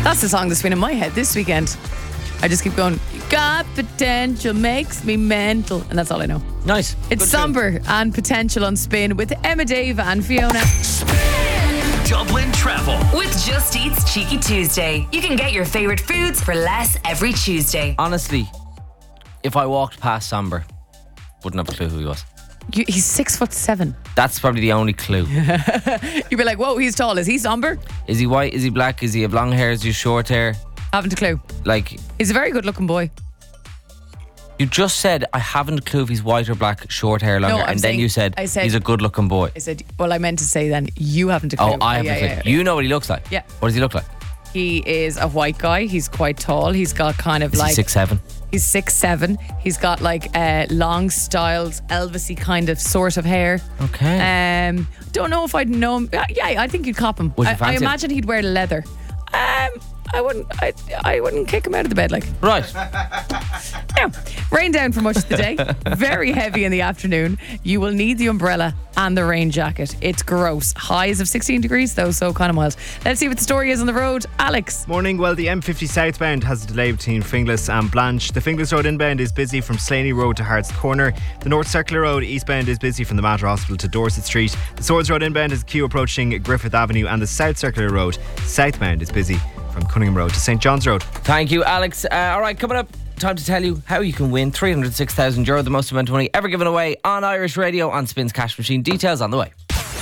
That's the song that's been in my head this weekend. I just keep going, you got potential, makes me mental. And that's all I know. Nice. It's Good Somber and Potential on Spin with Emma, Dave and Fiona. Dublin Travel with Just Eat's Cheeky Tuesday. You can get your favourite foods for less every Tuesday. Honestly, if I walked past Somber, wouldn't have a clue who he was. He's 6'7". That's probably the only clue. You'd be like, whoa, he's tall. Is he somber? Is he white? Is he black? Is he have long hair? Is he short hair? Haven't a clue. Like, He's a very good looking boy. you just said, I haven't a clue if he's white or black, short hair, long No, hair. I'm And saying- then you said, I said- he's a good looking boy. I said, well, I meant to say then, you haven't a clue. Oh, I have a clue. Yeah. You know what he looks like? Yeah. What does he look like? He is a white guy. He's quite tall. He's got kind of Is like... he 6'7"? He's 6'7". He's got like long styled, Elvis-y kind of sort of hair. Okay. Don't know if I'd know him. Yeah, I think you'd cop him. Would you I fancy him? imagine he'd wear leather. I wouldn't kick him out of the bed like. Right. Yeah. Rain down for much of the day. Very heavy in the afternoon. You will need the umbrella and the rain jacket. It's gross. Highs of 16 degrees though, so kind of mild. Let's see what the story is on the road. Alex. Morning. Well, the M50 southbound has a delay between Finglas and Blanche. The Finglas Road inbound is busy from Slaney Road to Hart's Corner. The North Circular Road eastbound is busy from the Mater Hospital to Dorset Street. The Swords Road inbound is a queue approaching Griffith Avenue, and the South Circular Road southbound is busy from Cunningham Road to St John's Road. Thank you, Alex. All right, coming up, time to tell you how you can win €306,000, the most amount of money ever given away on Irish radio on Spin's Cash Machine. Details on the way.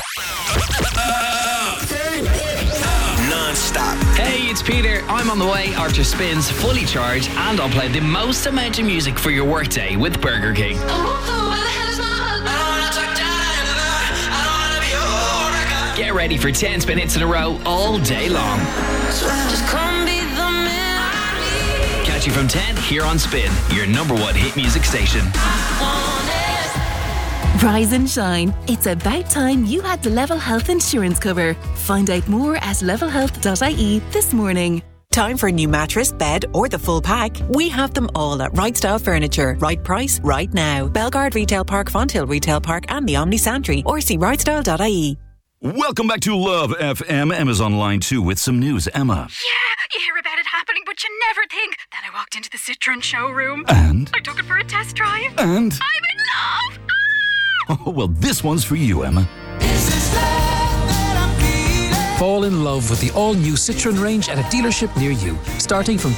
non-stop. Hey, it's Peter. I'm on the way after Spins Fully Charged, and I'll play the most amount of music for your workday with Burger King. Get ready for 10 spin hits in a row all day long. Catch you from 10 here on Spin, your number one hit music station. Rise and shine. It's about time you had the Level Health insurance cover. Find out more at levelhealth.ie this morning. Time for a new mattress, bed, or the full pack? We have them all at Right Style Furniture. Right price, right now. Belgard Retail Park, Fonthill Retail Park, and the Omni Santry, or see rightstyle.ie. Welcome back to Love FM. Emma's on line 2 with some news. Emma. Yeah, you hear about it happening, but you never think. Then I walked into the Citroen showroom. And? I took it for a test drive. And? I'm in love! Oh, well, this one's for you, Emma. Fall in love with the all-new Citroen range at a dealership near you, starting from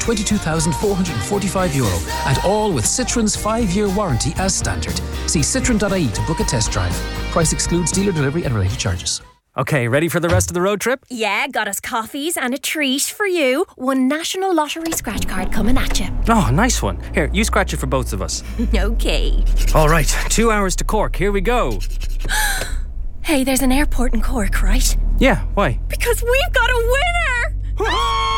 €22,445, and all with Citroen's 5-year warranty as standard. See citroen.ie to book a test drive. Price excludes dealer delivery and related charges. Okay, ready for the rest of the road trip? Yeah, got us coffees and a treat for you. One National Lottery scratch card coming at you. Oh, nice one. Here, you scratch it for both of us. Okay. All right, 2 hours to Cork. Here we go. Hey, there's an airport in Cork, right? Yeah, why? Because we've got a winner!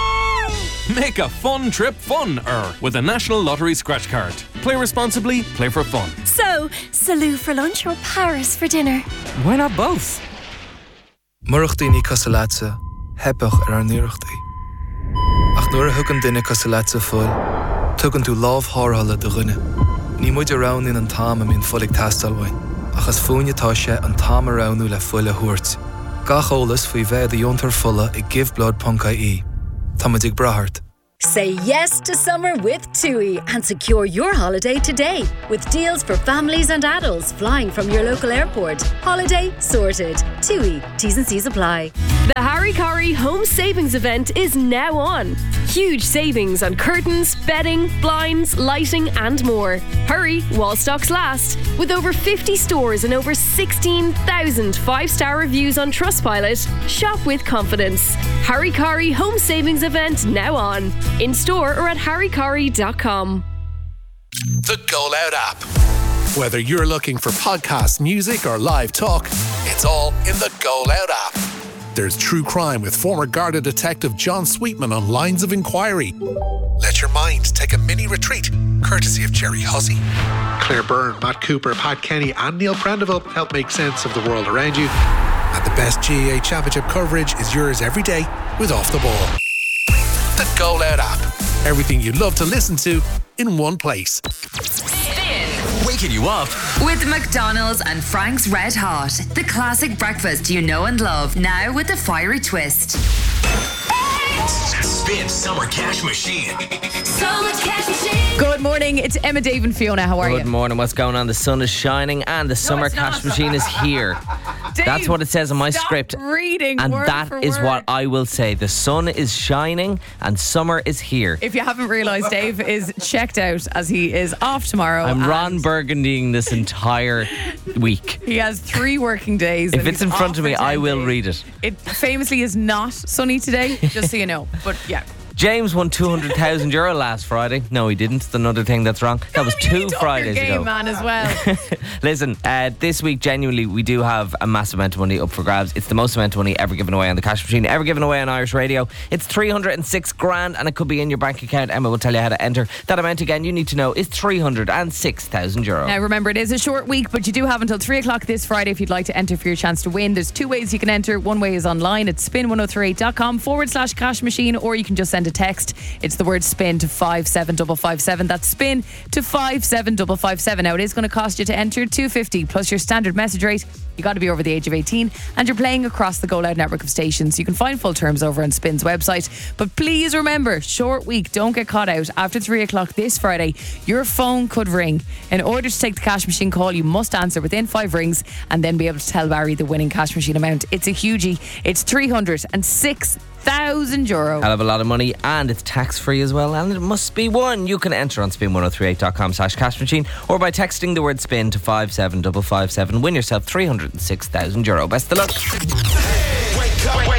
Make a fun trip fun-er with a National Lottery scratch card. Play responsibly, play for fun. So, Salou for lunch or Paris for dinner? Why not both? Murachtaí Casalatsa, Hepach Nurachtaí. Ach nuair a thugann duine Casalatsa fuil, tugann tú lámh thárthala do dhuine. Ní muid around in an táim am in fullig tastalhain, achas fúinetá sé an táim aroundú le fuil a thuairt. Gach ólas faoi bheith a diontar fulla I giveblood.ie. Tá muid ag brathart. Say yes to summer with TUI and secure your holiday today with deals for families and adults flying from your local airport. Holiday sorted. TUI. T's and C's apply. The Harry Corrie Home Savings Event is now on. Huge savings on curtains, bedding, blinds, lighting and more. Hurry while stocks last. With over 50 stores and over 16,000 5-star reviews on Trustpilot, shop with confidence. Harry Corrie Home Savings Event now on. In store or at harrycorrie.com. The Go Loud app. Whether you're looking for podcasts, music, or live talk, it's all in the Go Loud app. There's true crime with former Garda detective John Sweetman on Lines of Inquiry. Let your mind take a mini retreat, courtesy of Jerry Hussey. Claire Byrne, Matt Cooper, Pat Kenny, and Neil Prendeville help make sense of the world around you. And the best GAA Championship coverage is yours every day with Off the Ball. The Go Loud app. Everything you love to listen to in one place. Waking you up with McDonald's and Frank's Red Hot. The classic breakfast you know and love, now with a fiery twist. Spin Summer Cash Machine. Summer Cash Machine. Good morning. It's Emma, Dave, and Fiona. How are you? Good morning. What's going on? The sun is shining and the Summer Cash Machine is here. Dave, that's what it says on my stop script. reading and word that for is word. what I will say. The sun is shining and summer is here. If you haven't realised, Dave is checked out as he is off tomorrow. I'm and Ron Burgundying this entire week. He has 3 working days. If and it's he's in front off of me, for I 10 will days. read it. It famously is not sunny today, just so you know. But yeah. James won €200,000 last Friday. No, he didn't. That's another thing that's wrong. That was 2 Fridays Your game, ago. man, as well. Listen, this week, genuinely, we do have a massive amount of money up for grabs. It's the most amount of money ever given away on the Cash Machine, ever given away on Irish Radio. It's 306 grand and it could be in your bank account. Emma will tell you how to enter. That amount, again, you need to know is €306,000. Now, remember, it is a short week, but you do have until 3 o'clock this Friday if you'd like to enter for your chance to win. There's 2 ways you can enter. One way is online at spin1038.com/cash machine, or you can just send a text. It's the word spin to 57557. That's spin to 57557. Now, it is going to cost you to enter $2.50 plus your standard message rate. You got to be over the age of 18 and you're playing across the Go Loud network of stations. You can find full terms over on Spin's website. But please remember, short week, don't get caught out. After 3 o'clock this Friday, your phone could ring. In order to take the Cash Machine call, you must answer within 5 rings and then be able to tell Barry the winning Cash Machine amount. It's a hugie. It's €306,000. Hell of a lot of money, and it's tax free as well, and it must be won. You can enter on spin1038.com/cash machine or by texting the word spin to 57557. Win yourself €306,000. Best of luck. Wake